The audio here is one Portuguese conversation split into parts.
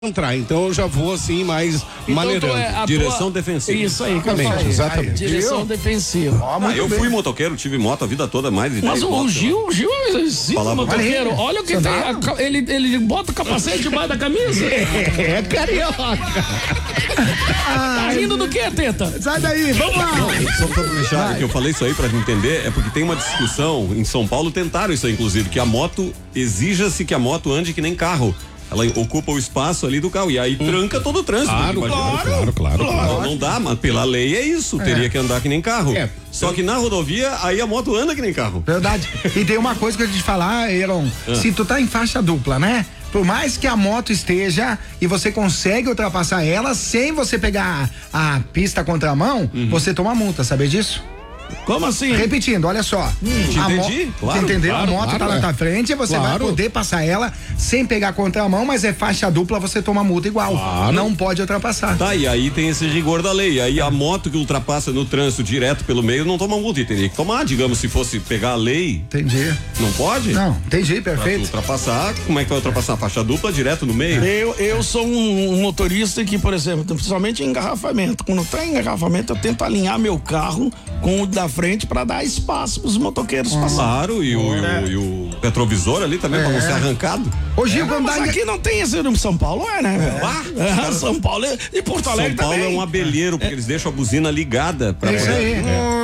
entrar, então eu já vou assim mais maneirando. Direção defensiva. Isso aí, exatamente. Direção defensiva. Eu fui motoqueiro, tive moto a vida toda, mais de 10 Mas o Gil é motoqueiro. Olha o que tem. Ele bota o capacete debaixo da camisa. É carioca. Tá rindo do que, Teta? Sai daí, vamos lá. Só pra deixar que eu falei isso aí pra entender, é porque tem uma discussão em São Paulo, tentaram isso aí, inclusive, que a moto, exija-se que a moto ande que nem carro. Ela ocupa o espaço ali do carro e aí tranca todo o trânsito. Claro. Não dá, mas pela lei é isso. Teria que andar que nem carro. Só que na rodovia, aí a moto anda que nem carro. Verdade. E tem uma coisa que eu te falar, Aaron. Se tu tá em faixa dupla, né? Por mais que a moto esteja e você consegue ultrapassar ela sem você pegar a pista contramão, você toma multa, sabe disso? Como assim? Repetindo, olha só. Entendi? Claro, entendeu? A moto tá na tua frente, você vai poder passar ela sem pegar contramão, mas é faixa dupla, você toma multa igual. Não pode ultrapassar. Tá, e aí tem esse rigor da lei. Aí a moto que ultrapassa no trânsito direto pelo meio não toma multa. E teria que tomar, digamos, se fosse pegar a lei. Entendi. Não pode? Não, entendi, perfeito. Pra ultrapassar, como é que vai ultrapassar? Faixa dupla direto no meio? Eu sou um motorista que, por exemplo, principalmente em engarrafamento. Quando tá em engarrafamento, eu tento alinhar meu carro com o da frente pra dar espaço pros motoqueiros passarem. Claro, e o retrovisor ali também, pra não ser arrancado. Hoje mas aqui não tem esse em São Paulo, né? São Paulo e Porto Alegre São Paulo também. É um abelheiro, porque eles deixam a buzina ligada pra isso aí.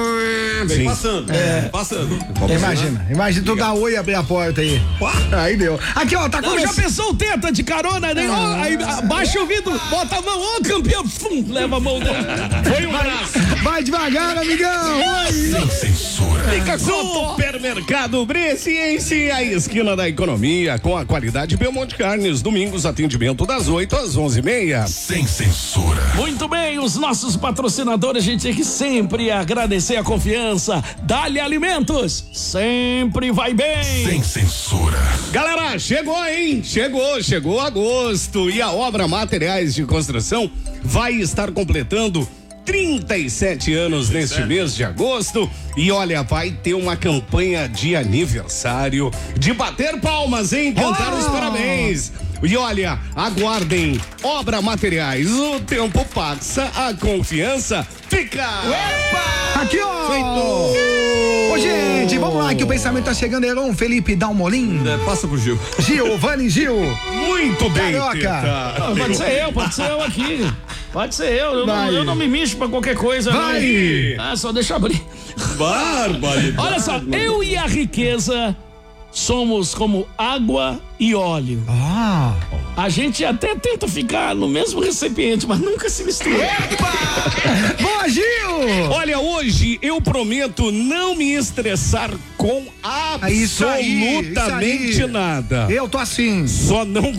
Vem passando. Passando. Imagina tu dar oi e abrir a porta aí. Aí deu. Aqui, ó, tá começando. Já pensou o Teta de carona, né? Aí baixa o vidro, bota a mão, campeão, leva a mão dele. Foi um abraço. Vai devagar, amigão. Sem censura. Fica com Supermercado Bresciense, a esquina da economia, com a qualidade Belmonte Carnes. Domingos, atendimento das 8 às 11h30. Sem censura. Muito bem, os nossos patrocinadores, a gente tem que sempre agradecer a confiança. Dali Alimentos, sempre vai bem. Sem censura. Galera, chegou, hein? Chegou agosto e a obra Materiais de Construção vai estar completando 37 anos neste mês de agosto e olha, vai ter uma campanha de aniversário de bater palmas, hein? Cantar os parabéns. E olha, aguardem, Obra Materiais, o tempo passa, a confiança fica. Epa! Aqui, ó! Ô, gente, vamos lá que o pensamento tá chegando, Heron, Felipe Dalmolin. Passa pro Gil. Giovanni Gil. Muito bem, Carioca. Pode ser eu aqui. Pode ser eu não me mexo pra qualquer coisa. Vai! Só deixa abrir. Barbaridade. Olha só, eu e a riqueza somos como água e óleo. A gente até tenta ficar no mesmo recipiente, mas nunca se mistura. Boa, Gil! Olha, hoje eu prometo não me estressar com absolutamente nada. Eu tô assim. Só não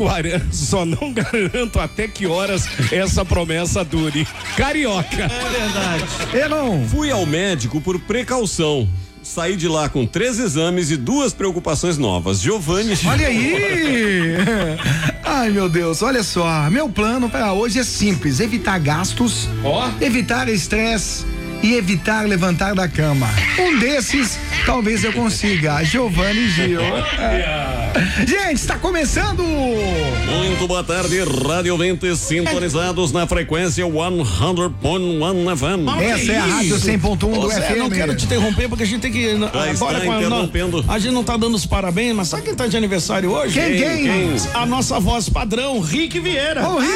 garanto até que horas essa promessa dure. Carioca. É verdade. Eu não. Fui ao médico por precaução. Saí de lá com 3 exames e 2 preocupações novas. Giovanni. Olha aí! Ai, meu Deus, olha só. Meu plano para hoje é simples: evitar gastos, evitar estresse e evitar levantar da cama. Um desses, talvez eu consiga. Giovanni Gil. Gente, está começando! Muito boa tarde, Rádio Ventes, sintonizados na frequência 100.1 FM. Essa é a Rádio 100.1 do FM. Não quero te interromper porque a gente tem que agora interrompendo. A gente não tá dando os parabéns, mas sabe quem tá de aniversário hoje? Quem? A nossa voz padrão, Rick Vieira. Ô,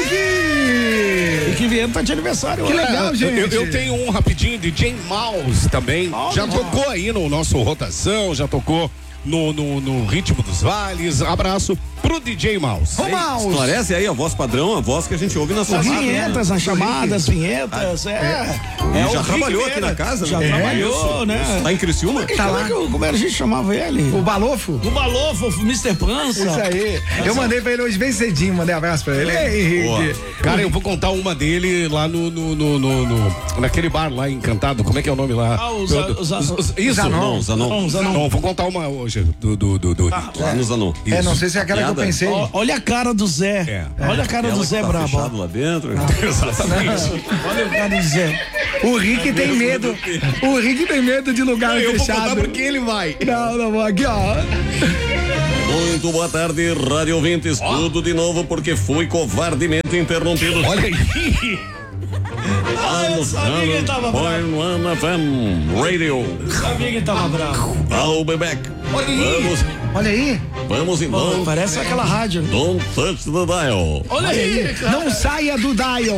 Rick Vieira tá de aniversário. Que legal, gente. Eu tenho um rapidinho de DJ Mouse também. Já tocou aí no nosso Rotação, já tocou no Ritmo dos Vales. Abraço pro DJ Mouse. Esclarece aí a voz padrão, a voz que a gente ouve nas vinhetas, nas chamadas, vinhetas. Já trabalhou aqui na casa? Já trabalhou, né? Tá em Criciúma? Como era a gente chamava ele? O Balofo? O Balofo, Mr. Pança. Isso aí. Eu mandei pra ele hoje bem cedinho, mandei um abraço pra ele. Ei, Henrique. Cara, eu vou contar uma dele lá naquele bar lá encantado. Como é que é o nome lá? Isso, Zanon. Vou contar uma hoje lá no Zanon. Não sei se é aquela que eu pensei. Olha a cara do Zé. Olha a cara do Zé brabo. Fechado lá dentro. Exatamente. Olha o cara do Zé. O Rick tem medo. O Rick tem medo de lugar fechado. Eu vou contar porque ele vai. Não, aqui, ó. Muito boa tarde, rádio ouvintes. Tudo de novo porque fui covardemente interrompido. Olha aí. Eu sabia que ele tava bravo. One FM Radio. Sabia que ele tava bravo. I'll be back. Olha aí. Vamos então. Parece aquela rádio. Don't touch the dial. Olha aí. Não saia do dial.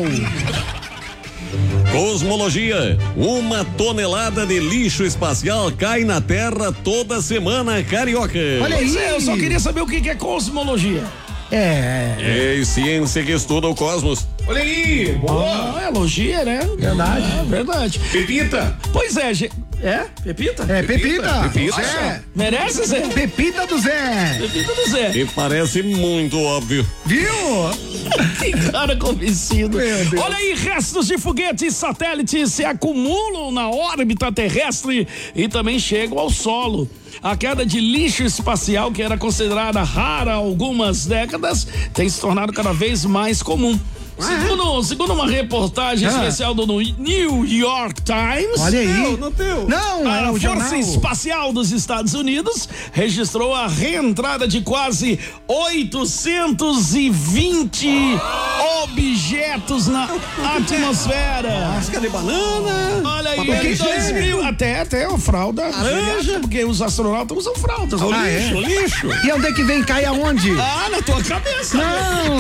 Cosmologia. 1 tonelada de lixo espacial cai na Terra toda semana, carioca. Olha aí. Eu só queria saber o que é cosmologia. É ciência que estuda o cosmos. Olha aí. Boa. É logia, né? Verdade. É verdade. Pepita. Pois é, é? Pepita? É, Pepita. Pepita. É. Merece, Zé? Pepita do Zé. Pepita do Zé. E parece muito óbvio. Viu? Que cara convencido. Meu Deus. Olha aí, restos de foguetes e satélites se acumulam na órbita terrestre e também chegam ao solo. A queda de lixo espacial, que era considerada rara há algumas décadas, tem se tornado cada vez mais comum. Segundo uma reportagem especial do New York Times, Olha aí. Não, a é o Força jornal. Espacial dos Estados Unidos registrou a reentrada de quase 820 objetos na atmosfera. Casca de banana. Olha aí, Papel em 2000, até a fralda. Laranja. Porque os astronautas usam fraldas. O é? lixo. E onde é que vem? Cai aonde? Na tua cabeça. Não.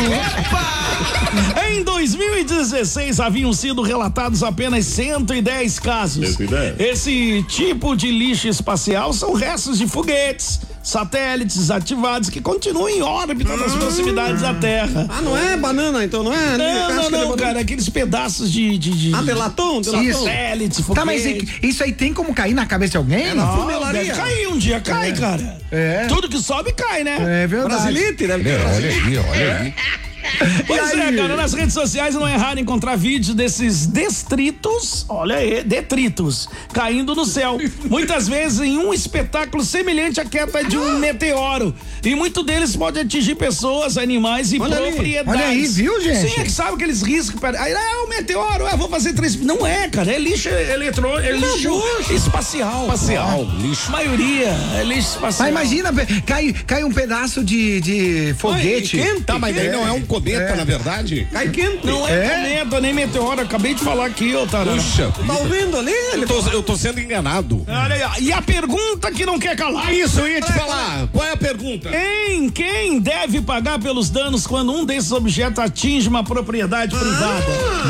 Em 2016 haviam sido relatados apenas 110 casos. 110. Esse tipo de lixo espacial são restos de foguetes, satélites ativados que continuam em órbita nas proximidades da Terra. Não é banana, então não é? Não, cara, aqueles pedaços de de latão? satélites, foguetes. Tá, mas isso aí tem como cair na cabeça de alguém? Deve cair um dia, cara. É. Tudo que sobe cai, né? É verdade. Brasilite, deve ter. Olha aí. Pois é, cara, nas redes sociais não é raro encontrar vídeos desses detritos, olha aí, detritos, caindo no céu. Muitas vezes em um espetáculo semelhante à queda de um meteoro. E muito deles pode atingir pessoas, animais e propriedades. Olha aí, viu, gente? Sim, é que sabe aqueles riscos. Aí, o meteoro, vou fazer 3. Não é, cara, é lixo eletrônico, é lixo espacial. Lixo. A maioria é lixo espacial. Mas imagina, cai um pedaço de foguete. Tá, mas daí não é um cometa, na verdade? Cai quente. Não é cometa, nem meteoro. Acabei de falar aqui, ô Tarana. Puxa. Tá ouvindo ali? Eu tô sendo enganado. Olha aí, ó. E a pergunta que não quer calar. Isso, eu ia te falar. Qual é a pergunta? Quem deve pagar pelos danos quando um desses objetos atinge uma propriedade privada?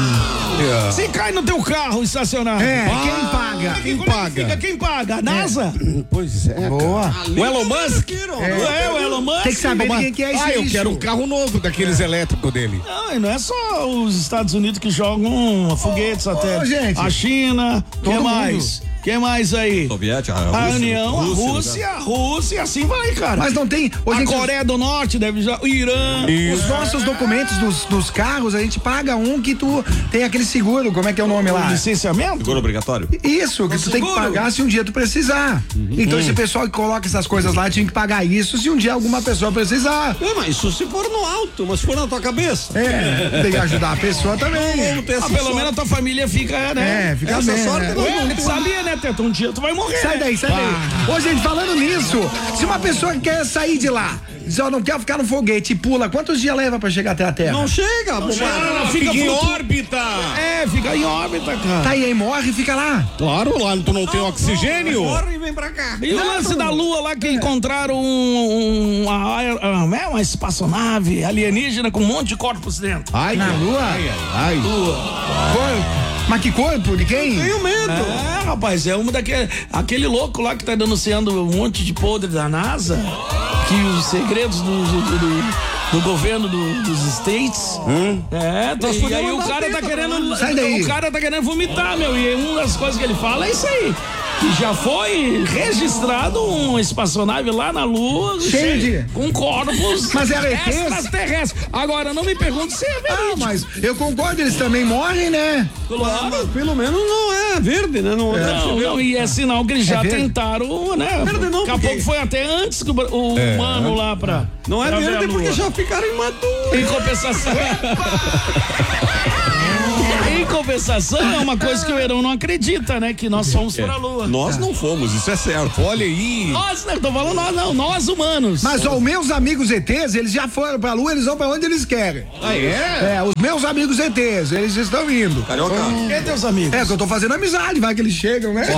Se cai no teu carro estacionado. Quem paga? Quem paga? A NASA? Pois é. Boa. O Elon Musk? O Elon Musk? Tem que saber de quem é esse eu lixo. quero um carro novo daqueles elétricos dele. Não, e não é só os Estados Unidos que jogam foguetes até. Gente. A China, Todo mais? Quem mais aí? Soviética, A União, a Rússia, assim vai, cara. Mas não tem. A Coreia do Norte deve já. O Irã. Os nossos documentos dos carros, a gente paga um que tu tem aquele seguro, como é que é o nome lá? Licenciamento? Seguro obrigatório? Isso, que tu tem que pagar se um dia tu precisar. Então esse pessoal que coloca essas coisas lá tinha que pagar isso se um dia alguma pessoa precisar. Mas isso se for no alto, mas se for na tua cabeça. Tem que ajudar a pessoa também. Pelo menos a tua família fica, né? Fica Essa bem. sorte né? Ué, sabia, né, Teto? Um dia tu vai morrer. Sai daí. Ô, gente, falando nisso, se uma pessoa quer sair de lá, diz, não quer ficar no foguete e pula, quantos dias leva pra chegar até a Terra? Não chega, Ela Fica em órbita. Fica em órbita, cara. Tá aí morre e fica lá. Claro, lá tu não tem oxigênio. Corre e vem pra cá. E o lance da Lua lá que encontraram uma espaçonave alienígena com um monte de corpos dentro. Ai, Na Lua? Ai. Corpo. Mas que corpo? De quem? Tenho medo. Rapaz, é uma aquele louco lá que tá denunciando um monte de podre da NASA, que os segredos do governo dos States. E aí o cara tá querendo. Sai daí. O cara tá querendo vomitar, meu. E uma das coisas que ele fala é isso aí. Que já foi registrado uma espaçonave lá na Lua com corpos Mas era ETs? extraterrestres. Agora, não me pergunte se é verídico. Mas eu concordo, eles também morrem, né? Claro. Pelo menos não é verde, né? Não, e é sinal que eles já verde? tentaram, né? Verde não, Daqui a porque- pouco foi até antes que o humano lá pra. Não é pra ver a verde Lua. porque já ficaram imaturos. Em compensação. Em Em compensação, é uma coisa que o Heron não acredita, né? Que nós fomos pra Lua. Nós não fomos, isso é certo. Olha aí. Nós, não tô falando nós não, nós humanos. Mas ó, os meus amigos ETs, eles já foram pra Lua, eles vão pra onde eles querem. Ah, é? É, os meus amigos ETs, eles estão indo. Carioca. Quem é teus amigos? É, que eu tô fazendo amizade, vai que eles chegam, né?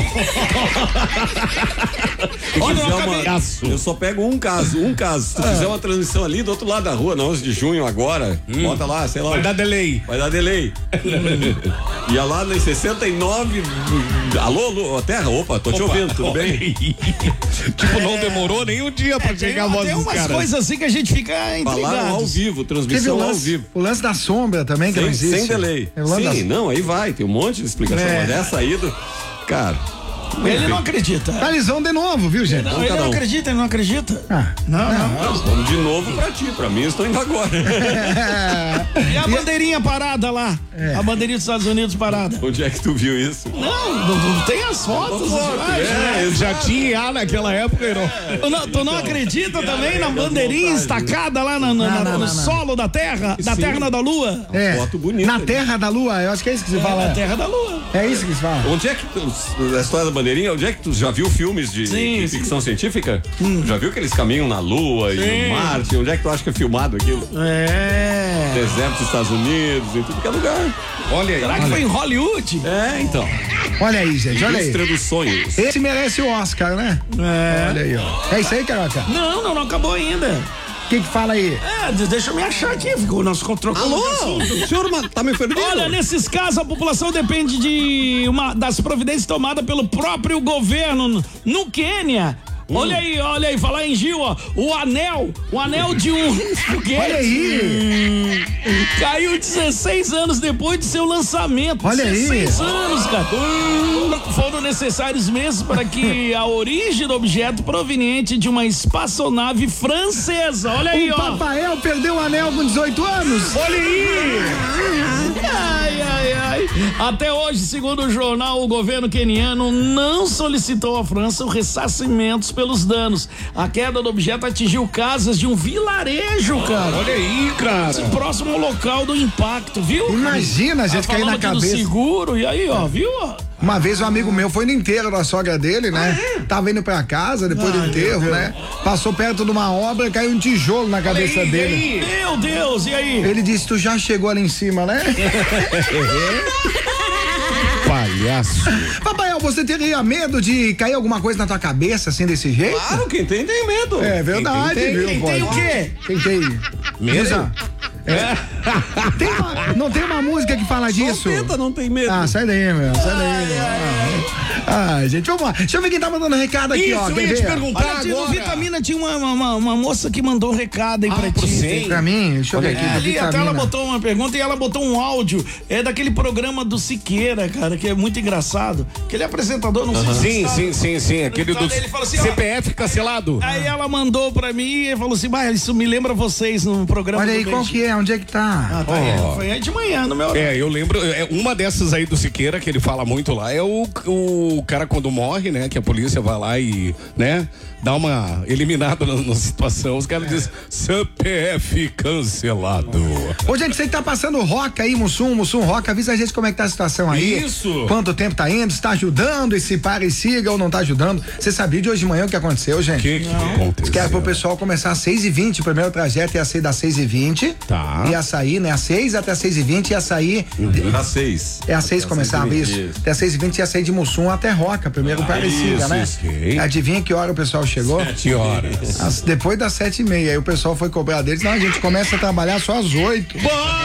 Olha, Eu só pego um caso. Se tu fizer uma transmissão ali do outro lado da rua, na 11 de junho agora, bota lá, sei lá. Vai dar delay. Vai dar delay. Ia lá em 69. Alô, Terra? Opa, tô te ouvindo, tudo bem? Tipo, não demorou nem um dia pra chegar a voz tem dos umas caras. coisas assim que a gente fica Falaram ao intrigado. vivo, Teve transmissão ao vivo. o lance da sombra também, que não existe. Sem delay. É o lance Sim, não, aí vai, tem um monte de explicação. É. Mas essa aí cara. Ele não acredita. Da... Eles vão de novo, viu, gente? Não, ele não acredita, ele não acredita. Ah. Não. Vamos de novo pra ti, pra mim eu estou indo agora. E a bandeirinha parada lá? A bandeirinha dos Estados Unidos parada? Onde é que tu viu isso? Não tem as fotos. as imagens, né? Já tinha IA naquela época, Heron. Tu não acredita também na bandeirinha estacada lá no solo da Terra? Da Terra da Lua? É. Foto bonita. Na Terra da Lua, eu acho que é isso que se fala. Na Terra da Lua. É isso que se fala. Onde é que a história da bandeirinha, onde é que tu já viu filmes de ficção científica? Já viu que eles caminham na Lua e no Marte? Onde é que tu acha que é filmado aquilo? É. Deserto dos Estados Unidos, em tudo que é lugar. Olha aí. Será que foi em Hollywood? É, então. Olha aí, gente, olha aí. Indústria dos sonhos. Esse merece o Oscar, né? É. Olha aí, ó. É isso aí, Caraca? Não acabou ainda. O que fala aí? Deixa eu me achar aqui, ficou o nosso controle. Alô? O senhor tá me perdendo? Olha, nesses casos a população depende das providências tomadas pelo próprio governo no Quênia. Olha aí, falar em Gil, ó, o anel de um foguete. Olha aí. Caiu 16 anos depois de seu lançamento. Olha aí. 16 anos, cara. Foram necessários meses para que a origem do objeto proveniente de uma espaçonave francesa. Olha aí, O ó. Papael perdeu o anel com 18 anos. Olha aí! Ai. Até hoje, segundo o jornal, o governo queniano não solicitou à França o ressarcimento pelos danos. A queda do objeto atingiu casas de um vilarejo, cara. Olha aí, cara. Próximo ao local do impacto, viu? Imagina a gente cair na Falando aqui do cabeça. seguro, e aí, ó, viu? Uma vez um amigo meu foi no enterro da sogra dele, né? Tava indo pra casa depois do enterro, né? Passou perto de uma obra, caiu um tijolo na cabeça dele. Meu Deus, e aí? Ele disse: tu já chegou ali em cima, né? Palhaço. Papael, você teria medo de cair alguma coisa na tua cabeça assim desse jeito? Claro, quem tem medo. É verdade, viu? Quem tem o quê? Quem tem? Medo? Não tem uma música que fala disso? Solteta não tem medo. Ah, sai daí, meu. Sai daí. Gente, vamos lá. Deixa eu ver quem tá mandando recado aqui, Isso, ó. eu Quer ia te ver? perguntar Olha, no agora. Vitamina tinha uma moça que mandou um recado aí pra ti. sim. Pra mim, deixa eu ver aqui. do Ali até Vitamina. ela botou uma pergunta e ela botou um áudio. É daquele programa do Siqueira, cara, que é muito engraçado. Aquele apresentador, não sei se Sim. Aquele do Ele falou assim, ó, CPF cancelado. Aí ela mandou pra mim e falou assim, isso me lembra vocês no programa Olha do aí, qual Benji. que é? Onde é que tá? Ah, tá, foi aí de manhã, no meu... Eu lembro, uma dessas aí do Siqueira, que ele fala muito lá, é o cara quando morre, né, que a polícia vai lá e, né, dá uma eliminada na situação, os caras dizem CPF cancelado. Ô, gente, você que tá passando Roca aí, Mussum Roca, avisa a gente como é que tá a situação aí. Isso. Quanto tempo tá indo, se tá ajudando, e se para e siga ou não tá ajudando. Você sabia de hoje de manhã o que aconteceu, gente? Que aconteceu? Que era pro pessoal começar às 6h20, o primeiro trajeto ia ser das 6h20. Tá. Ia sair, né, às 6 até às 6h20 ia sair. Às 6. É às 6 começava isso. Até às 6h20 ia sair de Mussum até Roca, primeiro para e siga, né? isso. Adivinha que hora o pessoal chegou? 7 horas. Depois das 7h30. Aí o pessoal foi cobrar deles. Não, a gente começa a trabalhar só às 8.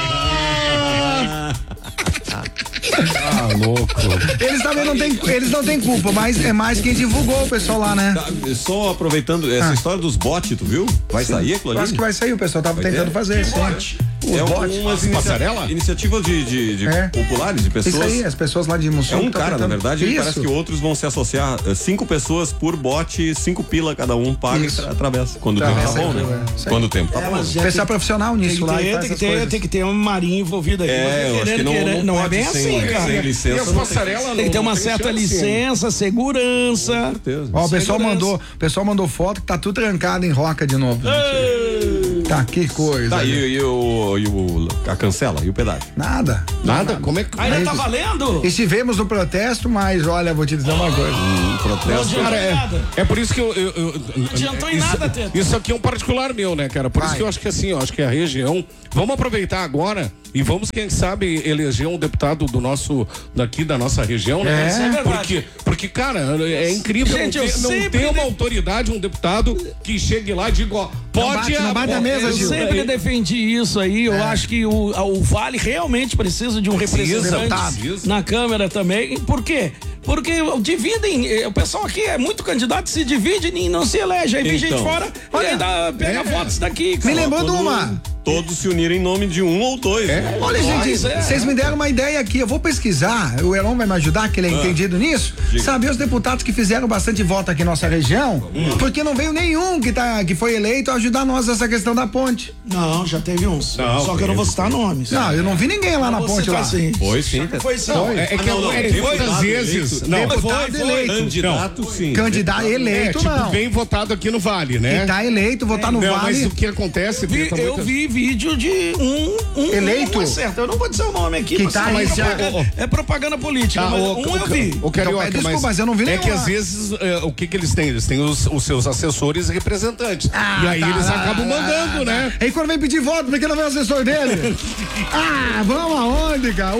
Louco. Eles não têm culpa, mas é mais quem divulgou o pessoal lá, né? Só aproveitando essa história dos bots, tu viu? Vai sair aquilo Eu ali? acho que vai sair, o pessoal tava tentando fazer isso. É bots. umas Passarela? iniciativas de É. populares, de pessoas. Isso aí, as pessoas lá de Mussum. É um tão cara, na tentando- verdade, e Isso. parece que outros vão se associar. 5 pessoas por bot, 5 pila cada um, paga Isso. e atravessa. Quando o tempo Atravessa tá bom, aí, né? isso aí. Quando o tempo tá bom. Pessoal profissional nisso lá. e faz essas coisas. Tem que ter um marinho envolvido aqui. Eu acho que não é pode bem sem, assim, cara. sem licença. E as não passarelas Tem que ter uma não certa chance. licença, segurança. certeza. Ó, o pessoal Segurança. mandou foto que tá tudo trancado em Roca de novo. Tá, que coisa. Tá, a cancela e o pedágio? Nada. Como é que... Ainda tá valendo? Estivemos no protesto, mas olha, vou te dizer uma coisa. Protesto. Não adiantou em nada. É por isso que eu Não adiantou em nada, Teta. Isso aqui é um particular meu, né, cara? Por isso que eu acho que assim, eu acho que a região. Vamos aproveitar agora e vamos, quem sabe, eleger um deputado daqui da nossa região, né? Isso é verdade. Porque, cara, é incrível. Gente, não tem uma autoridade, um deputado que chegue lá e diga, ó, pode. Não bate na mesa, Eu Gil. sempre defendi isso aí. Eu acho que o Vale realmente precisa de um representante na Câmara também. Por quê? Porque dividem, o pessoal aqui é muito candidato, se divide e não se elege. Aí vem gente fora e ainda pega votos daqui. Me lembrou de uma. Todos se unirem em nome de um ou dois. Olha, gente, vocês me deram uma ideia aqui. Eu vou pesquisar. O Elon vai me ajudar, que ele é entendido nisso. Saber os deputados que fizeram bastante voto aqui na nossa região. Porque não veio nenhum que foi eleito a ajudar nós nessa questão da ponte. Não, já teve uns. Só que eu não vou citar nomes. Não, eu não vi ninguém lá na ponte lá. Assim. Foi sim. Foi sim. É que muitas vezes. Deputado eleito. Candidato sim. Candidato eleito, não. Bem votado aqui no Vale, né? Que tá eleito, votar no Não, Vale. mas o que acontece, Eu vi vídeo de um eleito. Não é certo, eu não vou dizer o nome aqui, Que tá mas aí, é propaganda política. Mas eu vi. O Carioca, Então, desculpa, mas eu não vi é nenhuma. que às vezes o que eles têm? Eles têm os seus assessores e representantes. E aí eles acabam mandando, né? E quando vem pedir voto, por que não vem o assessor dele? Vamos aonde, cara?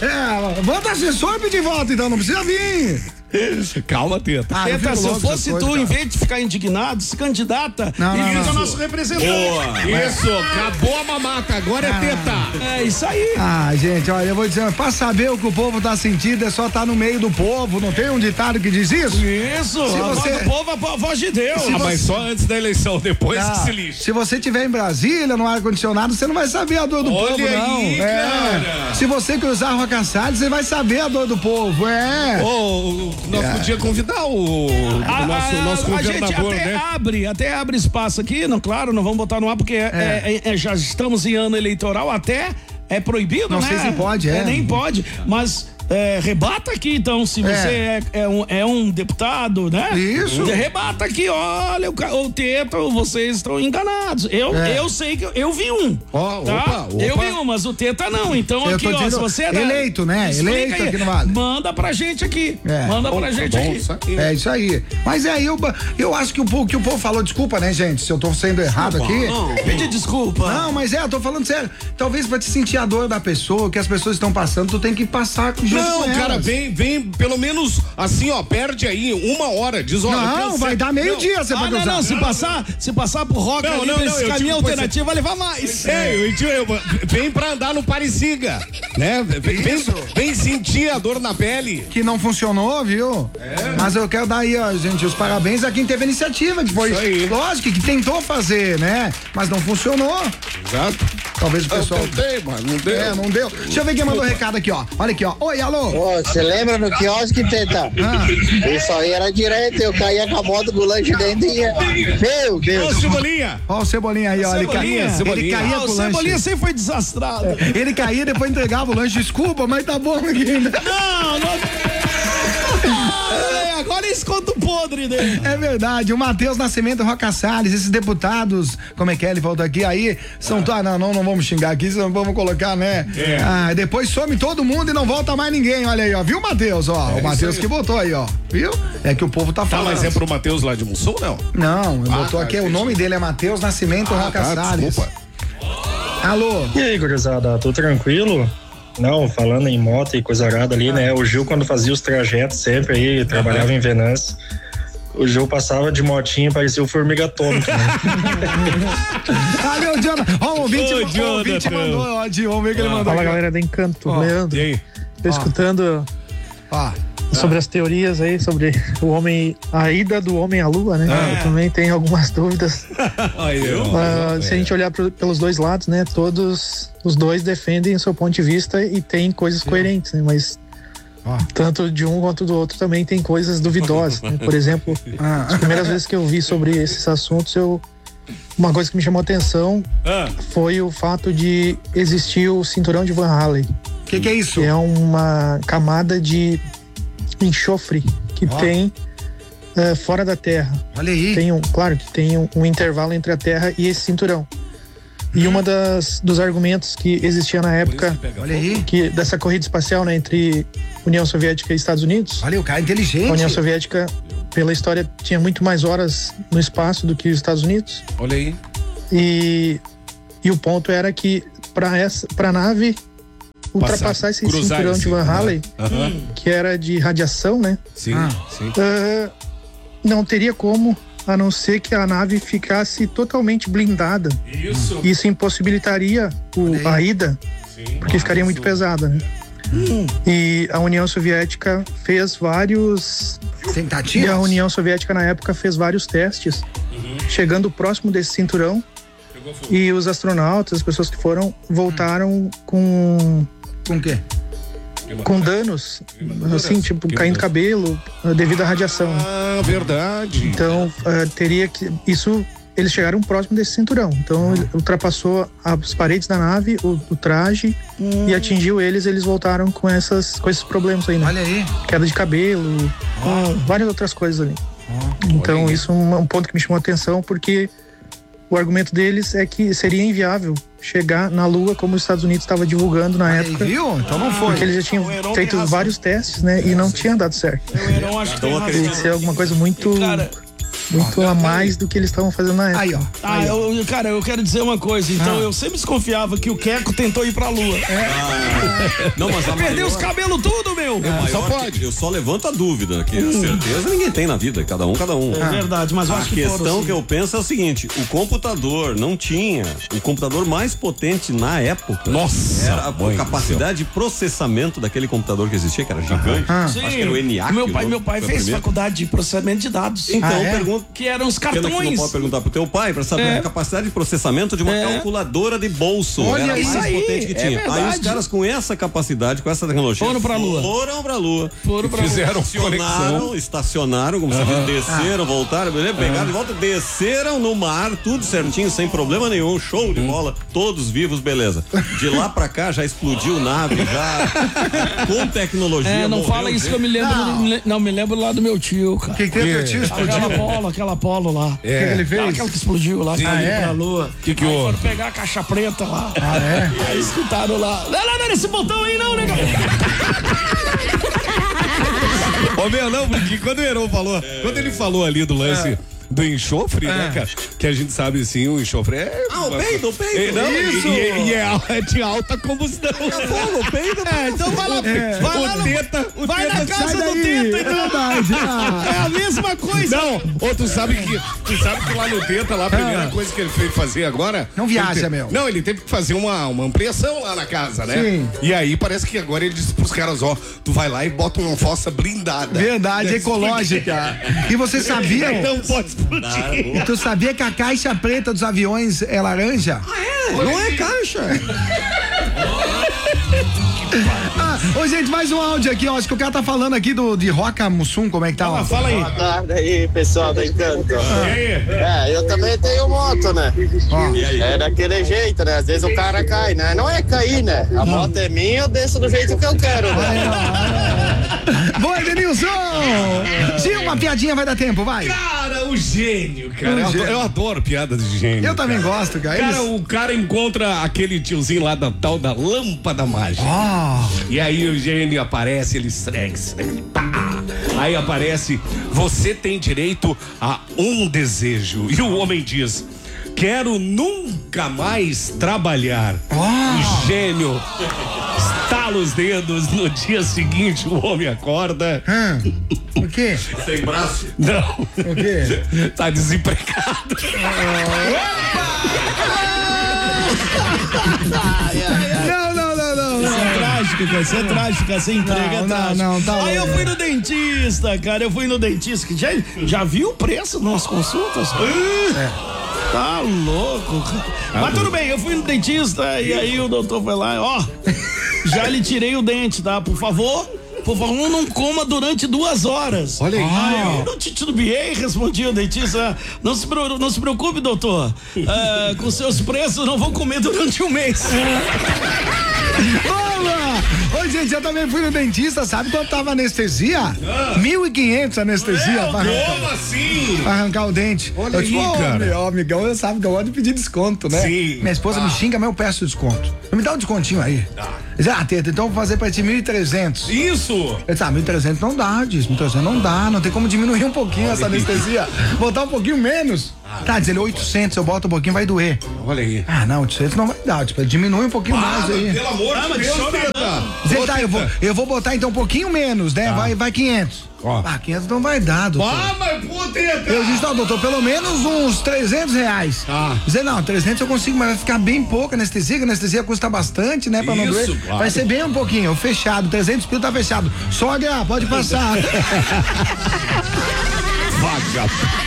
Vota assessor e pedir voto, então não precisa vir. Calma, Teta. Teta, se eu fosse tu, em vez de ficar indignado, se candidata e vira nosso representante. Isso, acabou a mamata, agora é Teta. É isso aí. Gente, olha, eu vou dizer, pra saber o que o povo tá sentindo, é só estar no meio do povo, não tem um ditado que diz isso? Isso, a voz do povo, a voz de Deus. Mas só antes da eleição, depois que se lixa. Se você estiver em Brasília, no ar-condicionado, você não vai saber a dor do povo, não. Aí, cara. Se você cruzar a Rua Salles, você vai saber a dor do povo, Nós podíamos convidar o nosso governador, né? Até abre espaço aqui, não, claro, não vamos botar no ar porque já estamos em ano eleitoral, até é proibido, não né? Não sei se pode, nem pode, mas rebata aqui, então, se você é um deputado, né? Isso. Rebata aqui, olha, o Teta, vocês estão enganados. Eu sei que eu vi um. Opa. Eu vi um, mas o Teta não. Então, eu aqui, ó, se você é eleito, né? Eleito aí, aqui no Vale. Manda pra gente aqui. Manda pra gente aqui. É isso aí. Mas aí eu acho que o povo falou, desculpa, né, gente? Se eu tô sendo errado aqui. Não, pede desculpa. Não, mas eu tô falando sério. Talvez pra te sentir a dor da pessoa, o que as pessoas estão passando, tu tem que passar junto. Não, cara, vem pelo menos assim, ó, perde aí 1 hora, diz, olha. Não, vai dar meio-dia, você pode usar. Não, se passar por Roca, esse caminho alternativo vai levar mais. Vem pra andar no Parisiga, né? Vem sentir a dor na pele. Que não funcionou, viu? Mas eu quero dar aí, ó, gente, os parabéns a quem teve a iniciativa, que foi, lógico, que tentou fazer, né? Mas não funcionou. Exato. Talvez o pessoal... Eu tentei, mas não deu. Não deu. Deixa eu ver quem mandou recado aqui, ó. Olha aqui, ó. Oi, alô. Você lembra no quiosque, Teta? Isso aí era direto, eu caía com a moto do lanche dentro e ia. Meu Deus. Ô, Cebolinha. Ó, o Cebolinha aí, ó. Ele caía com o lanche. O Cebolinha sempre foi desastrado. Ele caía, depois entregava o lanche. Desculpa, mas tá bom aqui ainda. Não. Agora eles contam o podre dele. É verdade, o Matheus Nascimento, Roca Salles, esses deputados, como é que é, ele voltou aqui, aí, são, não vamos xingar aqui, vamos colocar, né? Depois some todo mundo e não volta mais ninguém, olha aí, ó, viu, Matheus, ó, o Matheus que botou aí, ó, viu? É que o povo tá falando. Mas é pro Matheus lá de Mussum, não? Não, botou aqui, o nome dele é Matheus Nascimento, Roca Salles. Desculpa. Alô? E aí, gurizada, tudo tranquilo? Não, falando em moto e coisa arada ali, né? O Gil, quando fazia os trajetos sempre aí, trabalhava em Venâncio, o Gil passava de motinha e parecia o Formiga Atômica, né? Valeu, Jonathan. Ó, o ouvinte mandou, ó, vamos ver o que ele mandou. Fala, galera do Encanto, Leandro. E aí? Tô escutando sobre as teorias aí, sobre o homem, a ida do homem à lua, né? Eu também tenho algumas dúvidas. Se a gente olhar pelos dois lados, né? Todos os dois defendem o seu ponto de vista e tem coisas coerentes, né? Mas tanto de um quanto do outro também tem coisas duvidosas, né? Por exemplo, as primeiras vezes que eu vi sobre esses assuntos, uma coisa que me chamou a atenção foi o fato de existir o cinturão de Van Halen. O que é isso? Que é uma camada de enxofre que tem fora da Terra. Olha aí. Claro que tem um intervalo entre a Terra e esse cinturão. E uma dos argumentos que existia na época, olha aí, dessa corrida espacial, né, entre União Soviética e Estados Unidos. Olha, o cara é inteligente. A União Soviética, pela história, tinha muito mais horas no espaço do que os Estados Unidos. Olha aí. E o ponto era que para a nave ultrapassar esse cinturão de Van Halen, que era de radiação, né? Sim, sim. Não teria como, a não ser que a nave ficasse totalmente blindada. Isso impossibilitaria a ida, porque ficaria muito pesada, né? E a União Soviética fez vários... tentativas? E a União Soviética, na época, fez vários testes, chegando próximo desse cinturão. E os astronautas, as pessoas que foram, voltaram com... Com o quê? Com danos, assim, tipo, caindo cabelo, devido à radiação. Ah, verdade. Então, teria que... Isso, eles chegaram próximo desse cinturão. Então, ele ultrapassou as paredes da nave, o traje, e atingiu eles voltaram com esses problemas aí, né? Olha aí. Queda de cabelo, várias outras coisas ali. Então, isso é um ponto que me chamou a atenção, porque o argumento deles é que seria inviável chegar na Lua como os Estados Unidos estava divulgando na época. Viu? Então não foi. Porque eles já tinham feito vários testes, né? E não tinha dado certo. Eu acho que teria que ser alguma coisa muito a mais do que eles estavam fazendo na época. Aí, ó. Cara, eu quero dizer uma coisa. Então, eu sempre desconfiava que o Queco tentou ir pra Lua. Não, mas perdeu os cabelos tudo, meu. Só pode. Eu só levanto a dúvida, que certeza ninguém tem na vida, cada um. É verdade, mas eu acho que a questão que eu penso é o seguinte: o computador não tinha, o computador mais potente na época. Nossa, era a capacidade de processamento daquele computador que existia, que era gigante. Sim. Acho que era o ENIAC. Meu pai fez faculdade de processamento de dados. Então, pergunta que eram os Pena cartões. que não pode perguntar pro teu pai pra saber a capacidade de processamento de uma calculadora de bolso. Olha era a isso mais aí, potente que tinha. Aí os caras com essa capacidade, com essa tecnologia, foram pra Lua. Fizeram conexão, estacionaram, como se diz, desceram, voltaram, pegaram de volta, desceram no mar, tudo certinho, sem problema nenhum, show de bola, todos vivos, beleza. De lá pra cá já explodiu nave, já com tecnologia. Não fala isso que eu me lembro. Não, me lembro lá do meu tio, cara. O que tem teu tio explodiu? Aquela Polo lá. O que ele fez? Aquela que explodiu lá, caiu pra Lua. Que aí houve? foram pegar a caixa preta lá. Aí escutaram lá. Não, nesse botão aí não, negão. Ô, meu, não, porque quando o Heron falou, quando ele falou ali do lance do enxofre, né, cara? Que a gente sabe, assim, o enxofre é... o peido. Isso! E é de alta combustão. O peido. Então vai lá, vai na casa do daí. Teta, então. É a mesma coisa. Não, tu sabe que lá no Teta, lá a primeira coisa que ele fez fazer agora... Não viaja, meu. Não, ele teve que fazer uma ampliação lá na casa, né? Sim. E aí parece que agora ele disse pros caras, tu vai lá e bota uma fossa blindada. Verdade, ecológica. E você sabia? Não pode explodir. E tu sabia que a caixa preta dos aviões é laranja? Não é caixa. Ô, gente, mais um áudio aqui, ó. Acho que o cara tá falando aqui de Roca Mussum, como é que tá? Ó? Fala aí. Boa tarde aí, pessoal do Encanto. Eu também tenho moto, né? É daquele jeito, né? Às vezes o cara cai, né? Não é cair, né? A moto é minha, eu desço do jeito que eu quero, né? Boa, Edenilson! Se uma piadinha vai dar tempo, vai. Cara, o gênio, cara. Eu adoro piada de gênio. Eu também gosto, cara. Cara, o cara encontra aquele tiozinho lá da tal da lâmpada mágica. Oh. E aí o gênio aparece, ele esfrega, pá. Aí aparece, você tem direito a um desejo. E o homem diz, quero nunca mais trabalhar. O gênio estala os dedos, no dia seguinte o homem acorda. O quê? Sem braço? Não. O quê? Tá desempregado. Não. Isso é trágico, essa entrega é trágica. Não, tá. Aí eu fui no dentista, cara, já viu o preço das consultas? Tá louco, cara. Mas tudo bem, eu fui no dentista e aí o doutor foi lá, já lhe tirei o dente, tá? Por favor, não coma durante 2 horas. Olha aí. Aí eu não titubeei, respondi o dentista, não se preocupe, doutor, com seus preços não vou comer durante 1 mês. Boa! Oi, gente, eu também fui no dentista, sabe quanto tava anestesia? 1.500 anestesia. Como assim? Pra arrancar o dente. Olha aí, cara. Ó, amigão, eu sabe que eu gosto de pedir desconto, né? Sim. Minha esposa me xinga, mas eu peço desconto. Me dá um descontinho aí. Teta, então eu vou fazer pra ti 1.300. Isso! Eu disse, 1.300 não dá, diz, 1.300 não dá, não tem como diminuir um pouquinho essa anestesia, botar um pouquinho menos. Tá, diz ele, 800, eu boto um pouquinho, vai doer. Olha aí. Não, 800 não vai dar, tipo, diminui um pouquinho mais aí. Pelo amor de Deus, Teta. Diz, tá, eu vou botar então um pouquinho menos, né, vai 500. 500 não vai dar, doutor. Mas pô, Teta. Eu disse, não, doutor, pelo menos uns R$300. Dizer, não, 300 eu consigo, mas vai ficar bem pouco anestesia, que a anestesia custa bastante, né, pra não doer. Claro. Vai ser bem um pouquinho, fechado, 300 pila tá fechado. Sogra, pode passar. Vaga.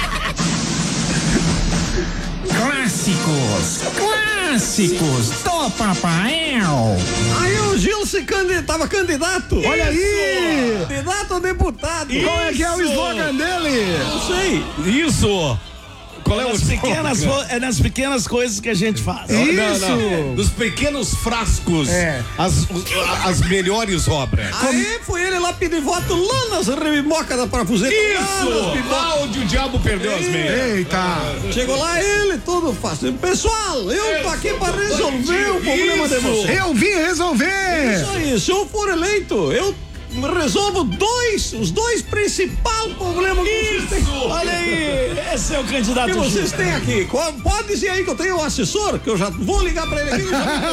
Clássicos do Papael. Aí o Gil tava candidato. Olha aí! Candidato a deputado. Qual é que é o slogan dele? Não sei. Isso! Qual é É nas pequenas coisas que a gente faz. Não. Dos pequenos frascos, as melhores obras. Aí foi ele lá pedir voto lá nas rebimocas da parafuseta. Isso! Lá onde o diabo perdeu as meias. Eita! Chegou lá ele, todo fácil. Pessoal, eu tô aqui pra resolver o problema de vocês. Eu vim resolver! Isso aí, se eu for eleito, eu resolvo os dois principais problemas que vocês têm. Olha aí, esse é o candidato. Que vocês têm aqui. Pode dizer aí que eu tenho um assessor, que eu já vou ligar pra ele aqui.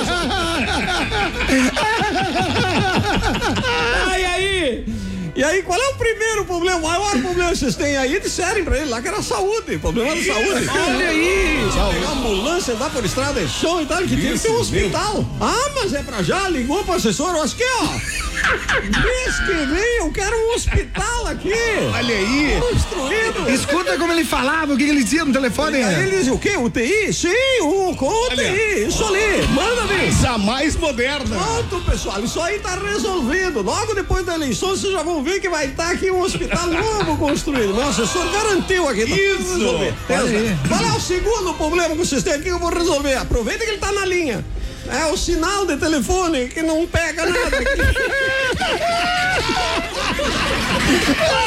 E aí, qual é o primeiro problema? O maior problema que vocês têm aí? Disserem pra ele lá que era saúde. Problema da saúde. Olha aí! Pegar a ambulância, dar por estrada, é show e tal, que tem que ter um hospital. Mas é pra já, ligou pro assessor, eu acho que, mês que vem eu quero um hospital aqui. Olha aí. Construído. Escuta como ele falava, o que ele dizia no telefone. Aí ele dizia o quê? UTI? Sim, com UTI. Isso ali. Manda ver. A mais moderna. Pronto, pessoal. Isso aí tá resolvido. Logo depois da eleição, vocês já vão ver que vai estar aqui um hospital novo construído. Meu assessor garantiu aqui. Isso. Qual é o segundo problema que vocês têm aqui que eu vou resolver? Aproveita que ele tá na linha. É o sinal de telefone que não pega nada aqui.